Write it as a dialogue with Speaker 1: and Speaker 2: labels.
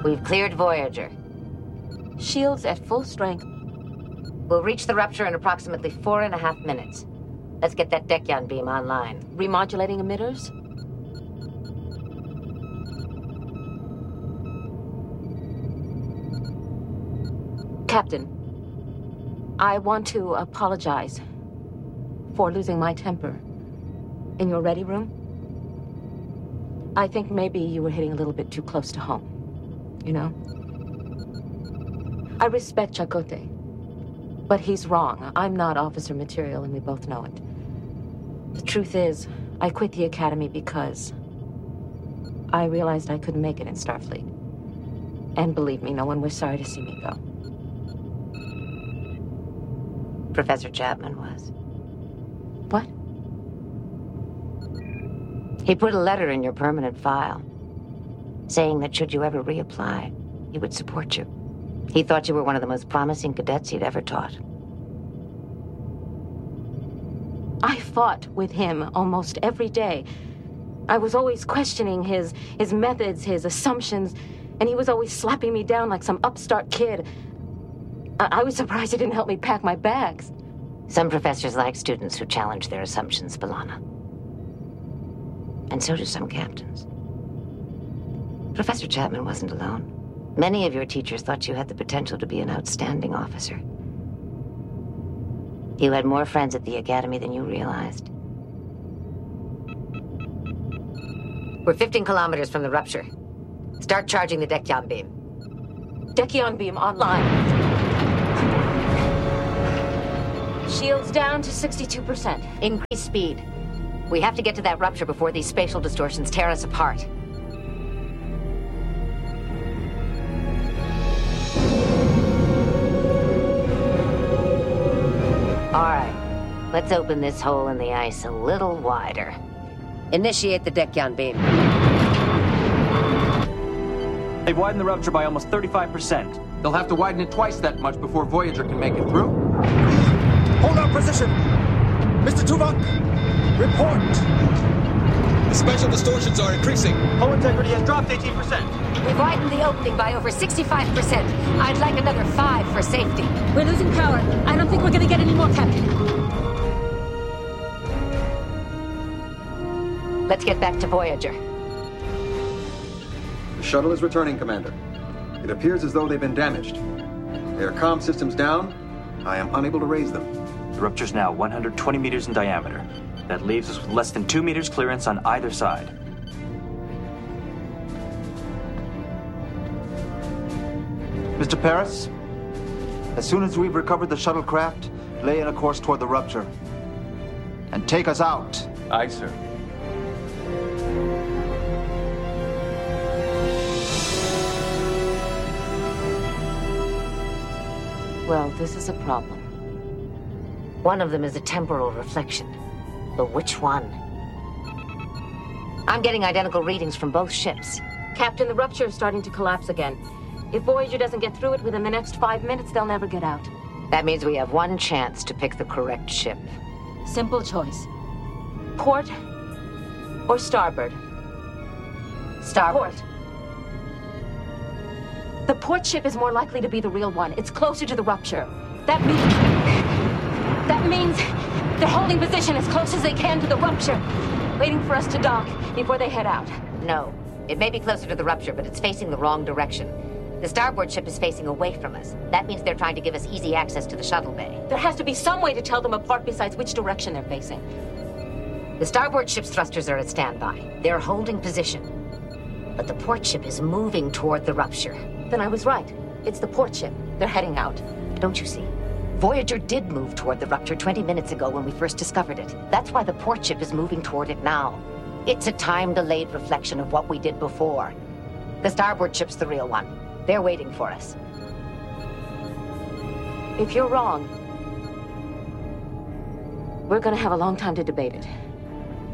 Speaker 1: We've cleared Voyager.
Speaker 2: Shields at full strength.
Speaker 1: We'll reach the rupture in approximately 4.5 minutes. Let's get that Dekyan beam online.
Speaker 2: Remodulating emitters? Captain, I want to apologize for losing my temper in your ready room. I think maybe you were hitting a little bit too close to home, you know? I respect Chakotay, but he's wrong. I'm not officer material, and we both know it. The truth is, I quit the Academy because I realized I couldn't make it in Starfleet. And believe me, no one was sorry to see me go.
Speaker 1: Professor Chapman was.
Speaker 2: What?
Speaker 1: He put a letter in your permanent file, saying that should you ever reapply, he would support you. He thought you were one of the most promising cadets he'd ever taught.
Speaker 2: I fought with him almost every day. I was always questioning his methods, his assumptions, and he was always slapping me down like some upstart kid. I was surprised he didn't help me pack my bags.
Speaker 1: Some professors like students who challenge their assumptions, B'Elanna. And so do some captains. Professor Chapman wasn't alone. Many of your teachers thought you had the potential to be an outstanding officer. You had more friends at the Academy than you realized. We're 15 kilometers from the rupture. Start charging the Dekyan beam.
Speaker 2: Dekyan beam online. Shields down to 62%.
Speaker 1: Increase speed. We have to get to that rupture before these spatial distortions tear us apart. All right, let's open this hole in the ice a little wider. Initiate the Dekyan beam.
Speaker 3: They've widened the rupture by almost 35%.
Speaker 4: They'll have to widen it twice that much before Voyager can make it through.
Speaker 5: Hold our position! Mr. Tuvok, report!
Speaker 6: The spatial distortions are increasing.
Speaker 3: Hull integrity has dropped 18%.
Speaker 1: We've widened the opening by over 65%. I'd like another 5 for safety.
Speaker 7: We're losing power. I don't think we're gonna get any more, Captain.
Speaker 1: Let's get back to Voyager.
Speaker 8: The shuttle is returning, Commander. It appears as though they've been damaged. Their comm systems down. I am unable to raise them.
Speaker 3: The rupture's now 120 meters in diameter. That leaves us with less than 2 meters clearance on either side.
Speaker 9: Mr. Paris, as soon as we've recovered the shuttlecraft, lay in a course toward the rupture. And take us out.
Speaker 4: Aye, sir.
Speaker 2: Well, this is a problem.
Speaker 1: One of them is a temporal reflection. But which one? I'm getting identical readings from both ships.
Speaker 2: Captain, the rupture is starting to collapse again. If Voyager doesn't get through it within the next 5 minutes, they'll never get out.
Speaker 1: That means we have one chance to pick the correct ship.
Speaker 2: Simple choice. Port or starboard?
Speaker 1: Starboard.
Speaker 2: Port. The port ship is more likely to be the real one. It's closer to the rupture. That means they're holding position as close as they can to the rupture, waiting for us to dock before they head out.
Speaker 1: No. It may be closer to the rupture, but it's facing the wrong direction. The starboard ship is facing away from us. That means they're trying to give us easy access to the shuttle bay.
Speaker 2: There has to be some way to tell them apart besides which direction they're facing.
Speaker 1: The starboard ship's thrusters are at standby. They're holding position. But the port ship is moving toward the rupture.
Speaker 2: Then I was right. It's the port ship. They're heading out.
Speaker 1: Don't you see? Voyager did move toward the rupture 20 minutes ago when we first discovered it. That's why the port ship is moving toward it now. It's a time-delayed reflection of what we did before. The starboard ship's the real one. They're waiting for us.
Speaker 2: If you're wrong, we're gonna have a long time to debate it.